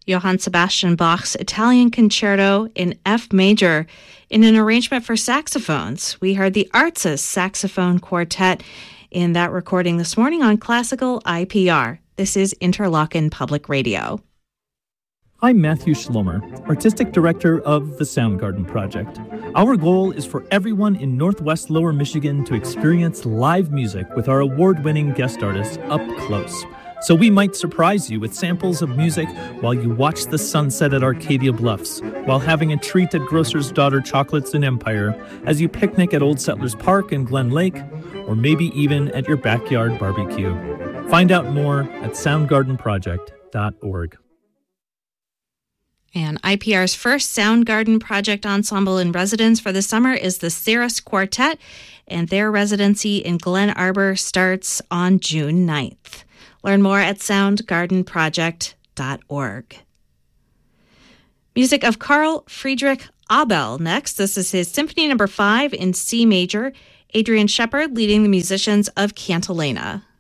Johann Sebastian Bach's Italian Concerto in F major in an arrangement for saxophones. We heard the Artzis Saxophone Quartet in that recording this morning on Classical IPR. This is Interlochen Public Radio. I'm Matthew Schlomer, Artistic Director of the Soundgarden Project. Our goal is for everyone in Northwest Lower Michigan to experience live music with our award-winning guest artists up close. So we might surprise you with samples of music while you watch the sunset at Arcadia Bluffs, while having a treat at Grocer's Daughter Chocolates in Empire, as you picnic at Old Settlers Park in Glen Lake, or maybe even at your backyard barbecue. Find out more at soundgardenproject.org. And IPR's first Soundgarden Project ensemble in residence for the summer is the Ceres Quartet, and their residency in Glen Arbor starts on June 9th. Learn more at soundgardenproject.org. Music of Carl Friedrich Abel next. This is his Symphony No. 5 in C major. Adrian Shepard leading the musicians of Cantilena.